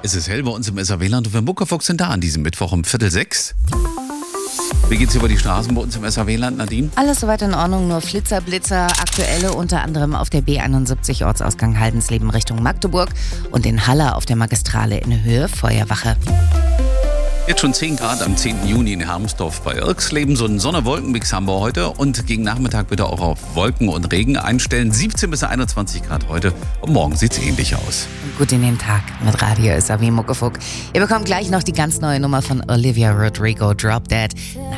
Es ist hell bei uns im SAW-Land und wir Muckefuchs sind da an diesem Mittwoch um 5:45. Wie geht's über die Straßen bei uns im SAW-Land, Nadine? Alles soweit in Ordnung, nur Flitzer, Blitzer, aktuelle unter anderem auf der B71 Ortsausgang Haldensleben Richtung Magdeburg und in Halle auf der Magistrale in Höhe Feuerwache. Jetzt schon 10 Grad am 10. Juni in Hermsdorf bei Irksleben. So einen Sonne-Wolken-Mix haben wir heute und gegen Nachmittag bitte auch auf Wolken und Regen einstellen. 17 bis 21 Grad heute und morgen sieht's ähnlich aus. Und gut in den Tag mit Radio SAW Muckefuck. Ihr bekommt gleich noch die ganz neue Nummer von Olivia Rodrigo, Drop Dead.